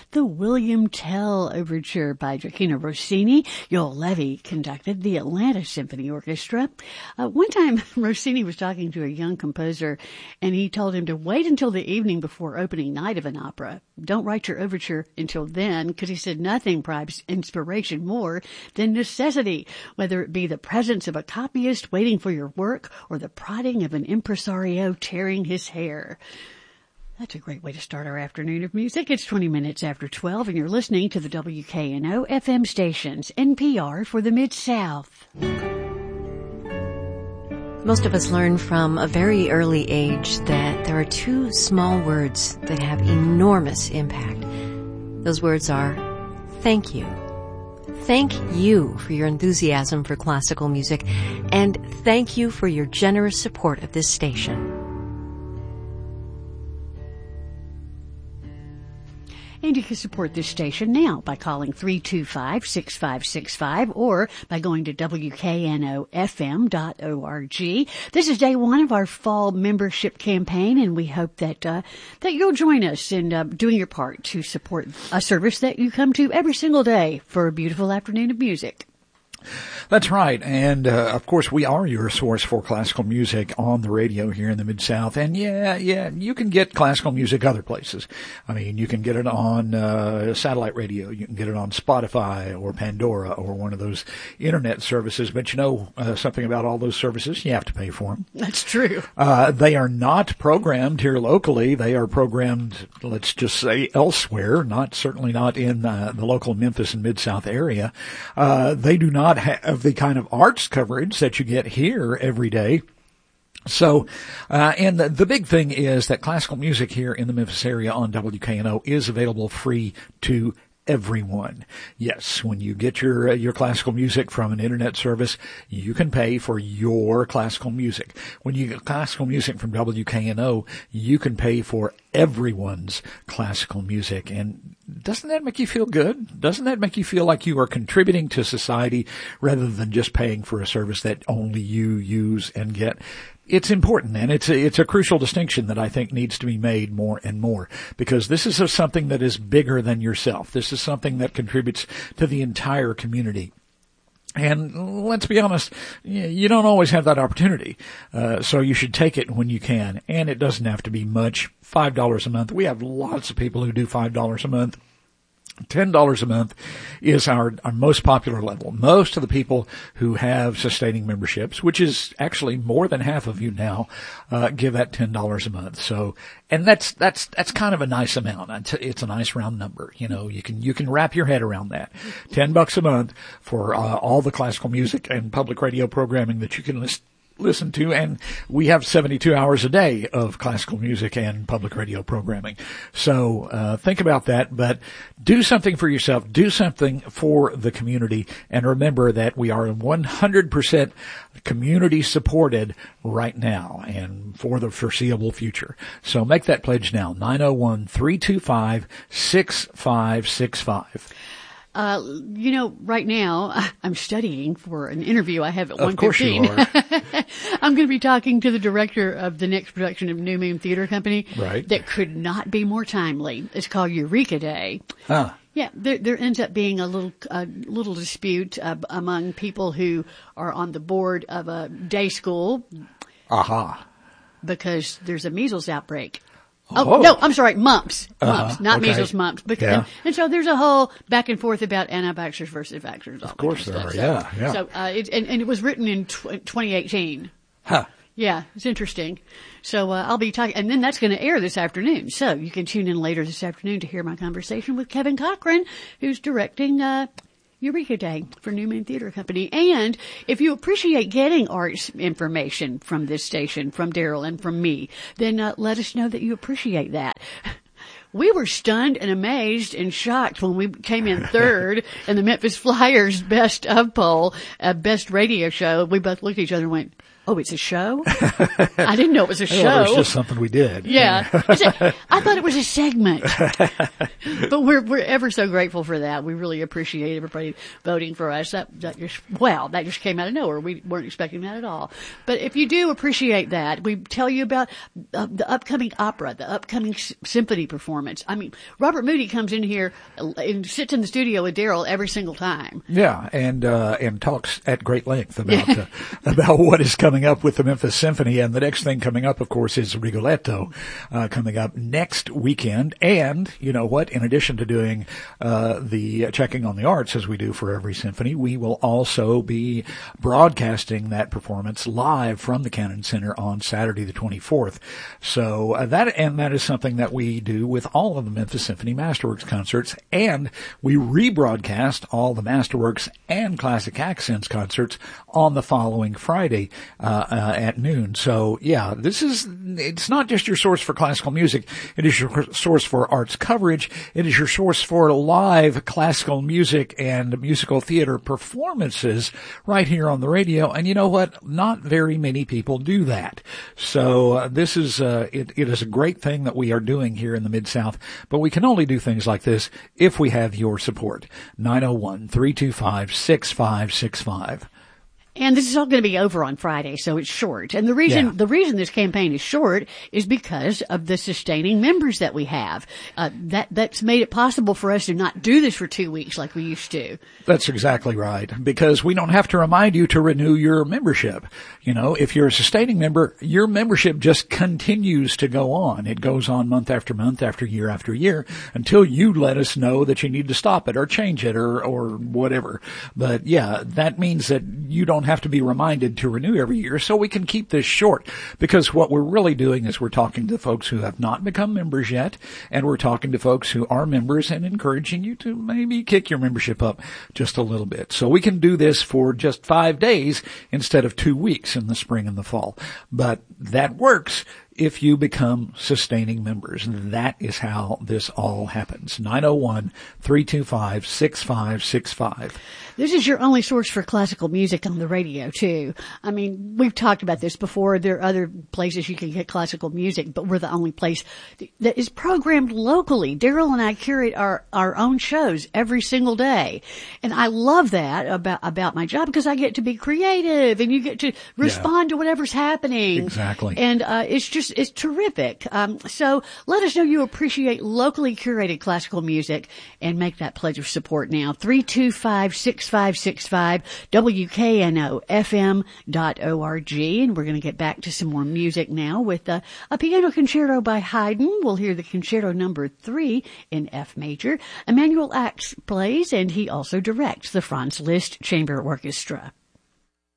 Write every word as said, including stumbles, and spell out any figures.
the William Tell Overture by Gioacchino Rossini. Joel Levy conducted the Atlanta Symphony Orchestra. Uh, one time, Rossini was talking to a young composer, and he told him to wait until the evening before opening night of an opera. Don't write your overture until then, because he said nothing bribes inspiration more than necessity, whether it be the presence of a copyist waiting for your work or the prodding of an impresario tearing his hair. That's a great way to start our afternoon of music. It's twenty minutes after twelve, and you're listening to the W K N O F M stations, N P R for the Mid-South. Most of us learn from a very early age that there are two small words that have enormous impact. Those words are, thank you. Thank you for your enthusiasm for classical music, and thank you for your generous support of this station. And you can support this station now by calling three two five, six five six five or by going to W K N O F M dot org. This is day one of our fall membership campaign, and we hope that uh, that you'll join us in uh, doing your part to support a service that you come to every single day for a beautiful afternoon of music. That's right. And, uh, of course, we are your source for classical music on the radio here in the Mid-South. And yeah, yeah, you can get classical music other places. I mean, you can get it on, uh, satellite radio. You can get it on Spotify or Pandora or one of those internet services. But you know, uh, something about all those services, you have to pay for them. That's true. Uh, they are not programmed here locally. They are programmed, let's just say, elsewhere, not, certainly not in, uh, the local Memphis and Mid-South area. Uh, they do not have the kind of arts coverage that you get here every day. So, uh, and the, the big thing is that classical music here in the Memphis area on W K N O is available free to everyone. Yes, when you get your uh, your classical music from an internet service, you can pay for your classical music. When you get classical music from W K N O, you can pay for everyone's classical music. And doesn't that make you feel good? Doesn't that make you feel like you are contributing to society rather than just paying for a service that only you use and get? It's important, and it's a, it's a crucial distinction that I think needs to be made more and more, because this is a, something that is bigger than yourself. This is something that contributes to the entire community. And let's be honest, you don't always have that opportunity, uh, so you should take it when you can. And it doesn't have to be much, five dollars a month. We have lots of people who do five dollars a month. ten dollars a month is our, our most popular level. Most of the people who have sustaining memberships, which is actually more than half of you now, uh, give that ten dollars a month. So, and that's, that's, that's kind of a nice amount. It's a nice round number. You know, you can, you can wrap your head around that. ten bucks a month for, uh, all the classical music and public radio programming that you can listen listen to, and we have seventy-two hours a day of classical music and public radio programming. So uh think about that, but do something for yourself, do something for the community, and remember that we are one hundred percent community supported right now and for the foreseeable future. So make that pledge now, nine oh one, three two five, six five six five. Uh, you know, right now, I'm studying for an interview I have at one fifteen. Of course you are. I'm going to be talking to the director of the next production of New Moon Theater Company. Right. That could not be more timely. It's called Eureka Day. Huh. Yeah, there, there ends up being a little, a little dispute uh, among people who are on the board of a day school. Aha. Because there's a measles outbreak. Oh, oh, no, I'm sorry, mumps. Uh-huh. Mumps, not Okay. measles, mumps. But, Yeah. and, and so there's a whole back and forth about anti-vaxxers versus vaxxers. Of course there are, So, yeah, yeah. So, uh, it, and, and it was written in tw- twenty eighteen. Huh. Yeah, it's interesting. So, uh, I'll be talking, and then that's going to air this afternoon. So you can tune in later this afternoon to hear my conversation with Kevin Cochran, who's directing, uh, Eureka Day for New Moon Theater Company. And if you appreciate getting arts information from this station, from Daryl and from me, then uh, let us know that you appreciate that. We were stunned and amazed and shocked when we came in third in the Memphis Flyers Best of Poll, uh, Best Radio Show. We both looked at each other and went, Oh, it's a show? I didn't know it was a show. Well, it was just something we did. Yeah. A, I thought it was a segment. But we're we're ever so grateful for that. We really appreciate everybody voting for us. That, that just, well, that just came out of nowhere. We weren't expecting that at all. But if you do appreciate that, we tell you about uh, the upcoming opera, the upcoming s- symphony performance. I mean, Robert Moody comes in here and sits in the studio with Daryl every single time. Yeah, and uh, and talks at great length about uh, about what is coming up with the Memphis Symphony. And the next thing coming up, of course, is Rigoletto uh, coming up next weekend. And you know what? In addition to doing uh, the checking on the arts as we do for every symphony, we will also be broadcasting that performance live from the Cannon Center on Saturday the twenty-fourth. So uh, that and that is something that we do with all of the Memphis Symphony Masterworks concerts, and we rebroadcast all the Masterworks and Classic Accents concerts on the following Friday uh, uh, at noon. So yeah, this is, it's not just your source for classical music. It is your source for arts coverage. It is your source for live classical music and musical theater performances right here on the radio. And you know what? Not very many people do that. So uh, this is, uh, it, it is a great thing that we are doing here in the Mid-South, but we can only do things like this if we have your support. nine oh one, three two five, six five six five. And this is all going to be over on Friday, so it's short. And the reason Yeah. the reason this campaign is short is because of the sustaining members that we have. Uh, that that's made it possible for us to not do this for two weeks like we used to. That's exactly right, because we don't have to remind you to renew your membership. You know, if you're a sustaining member, your membership just continues to go on. It goes on month after month, after year after year, until you let us know that you need to stop it or change it or or whatever. But yeah, that means that you don't have to be reminded to renew every year, so we can keep this short, because what we're really doing is we're talking to folks who have not become members yet, and we're talking to folks who are members and encouraging you to maybe kick your membership up just a little bit. So we can do this for just five days instead of two weeks in the spring and the fall. But that works if you become sustaining members. And that is how this all happens. nine oh one, three two five, six five six five. This is your only source for classical music on the radio, too. I mean, we've talked about this before. There are other places you can get classical music, but we're the only place that is programmed locally. Daryl and I curate our, our own shows every single day. And I love that about, about my job, because I get to be creative and you get to respond Yeah. to whatever's happening. Exactly. And, uh, it's just, it's terrific. Um, so let us know you appreciate locally curated classical music and make that pledge of support now. three two five, six five six five, W K N O F M dot org. And we're going to get back to some more music now with uh, a piano concerto by Haydn. We'll hear the concerto number three in F major. Emanuel Ax plays, and he also directs the Franz Liszt Chamber Orchestra.